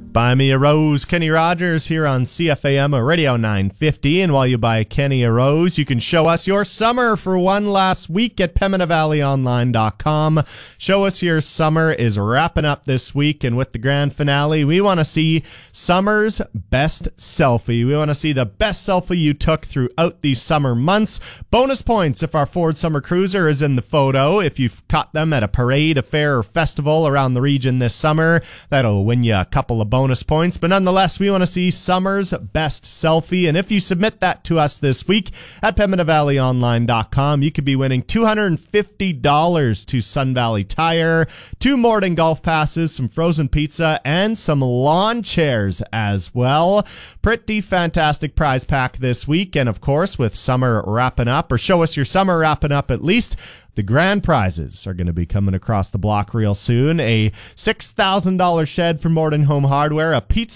Buy me a rose, Kenny Rogers here on CFAM Radio 950. And while you buy Kenny a rose, you can show us your summer for one last week at PembinaValleyOnline.com. Show us your summer is wrapping up this week. And with the grand finale, we want to see summer's best selfie. We want to see the best selfie you took throughout these summer months. Bonus points if our Ford Summer Cruiser is in the photo. If you've caught them at a parade, a fair, or festival around the region this summer, that'll win you a couple of bonus points. But nonetheless, we want to see summer's best selfie. And if you submit that to us this week at PembinaValleyOnline.com, you could be winning $250 to Sun Valley Tire, 2 Morden golf passes, some frozen pizza, and some lawn chairs as well. Pretty fantastic prize pack this week. And of course, with summer wrapping up, or show us your summer wrapping up at least, the grand prizes are going to be coming across the block real soon. A $6,000 shed from Morden Home Hardware, a pizza